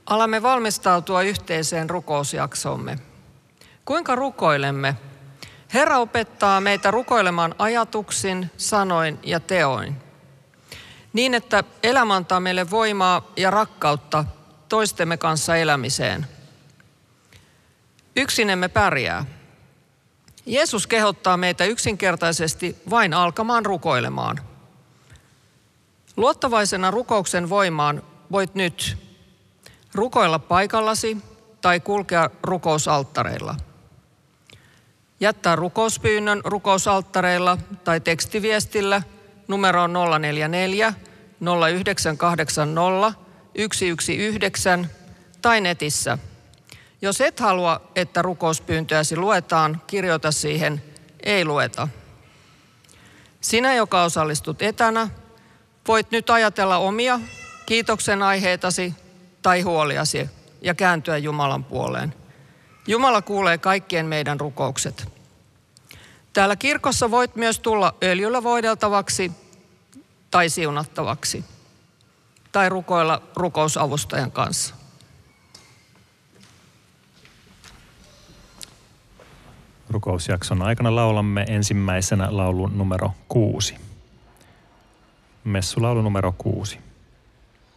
Alamme valmistautua yhteiseen rukousjaksomme. Kuinka rukoilemme? Herra opettaa meitä rukoilemaan ajatuksin, sanoin ja teoin. Niin, että elämä antaa meille voimaa ja rakkautta toistemme kanssa elämiseen. Yksin emme pärjää. Jeesus kehottaa meitä yksinkertaisesti vain alkamaan rukoilemaan. Luottavaisena rukouksen voimaan voit nyt rukoilla paikallasi tai kulkea rukousalttareilla. Jättää rukouspyynnön rukousalttareilla tai tekstiviestillä numeroon 044 0980 119 tai netissä. Jos et halua, että rukouspyyntöäsi luetaan, kirjoita siihen ei lueta. Sinä, joka osallistut etänä, voit nyt ajatella omia kiitoksen aiheitasi tai huoliasi ja kääntyä Jumalan puoleen. Jumala kuulee kaikkien meidän rukoukset. Täällä kirkossa voit myös tulla öljyllä voideltavaksi tai siunattavaksi tai rukoilla rukousavustajan kanssa. Rukousjakson aikana laulamme ensimmäisenä laulun numero 6. Messulaulu numero 6.